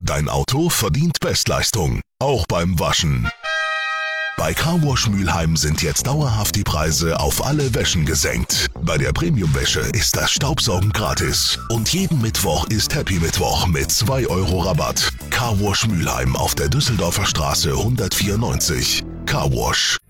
Dein Auto verdient Bestleistung, auch beim Waschen. Bei Carwash Mülheim sind jetzt dauerhaft die Preise auf alle Wäschen gesenkt. Bei der Premium-Wäsche ist das Staubsaugen gratis. Und jeden Mittwoch ist Happy Mittwoch mit 2 Euro Rabatt. Carwash Mülheim auf der Düsseldorfer Straße 194. Carwash.